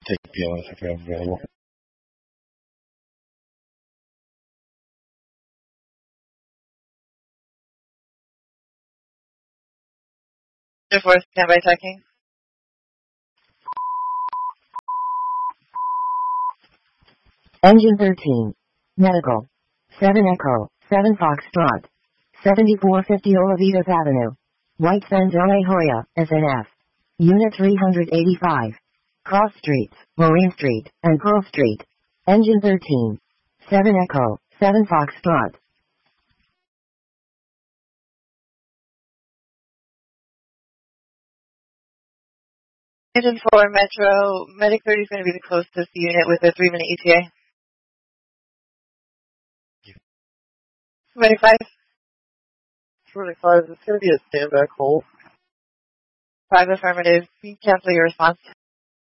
Take BLS if you have available. Air Force, standby checking. Engine 13. Medical. 7 Echo, 7 Foxtrot. 7450 Olavitas Avenue. White Sands, La Jolla, SNF. Unit 385. Cross Streets, Marine Street, and Pearl Street. Engine 13. 7 Echo, 7 Foxtrot. Engine 4, Metro. Medic 30 is going to be the closest unit with a 3-minute ETA. Medic 5. 25, it's going to be a standback hold. 5 affirmative. Cancel your response.